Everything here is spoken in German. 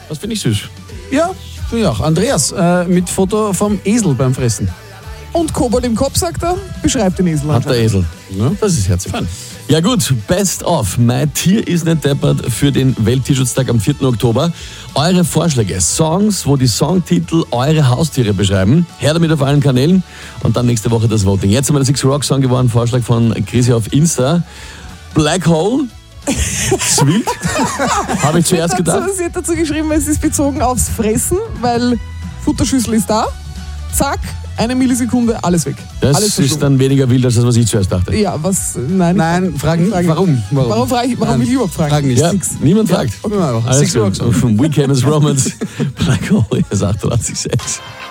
Das finde ich süß. Ja, finde ich auch. Andreas, mit Foto vom Esel beim Fressen. Und Kobold im Kopf, sagt er, beschreibt den Esel. Hat der Esel. Ja, das ist herzlich. Ja gut, best of. Mein Tier ist nicht deppert für den Welttierschutztag am 4. Oktober. Eure Vorschläge, Songs, wo die Songtitel eure Haustiere beschreiben. Her damit auf allen Kanälen und dann nächste Woche das Voting. Jetzt haben wir der Six Rock Song geworden, Vorschlag von Chrissy auf Insta. Black Hole. Ist wild. Habe ich zuerst gedacht. Sie hat dazu geschrieben, es ist bezogen aufs Fressen, weil Futterschüssel ist da. Zack, 1 Millisekunde, alles weg. Das alles ist dann weniger wild, als das, was ich zuerst dachte. Ja, was? Nein. Nein, frag nicht. Warum? Warum frage ich? Warum will ich überhaupt fragen? Frag nicht. Ja, niemand fragt. Okay, Alles Six Rock gut. Von Weekend is Romance. Black Hole ist 88,6.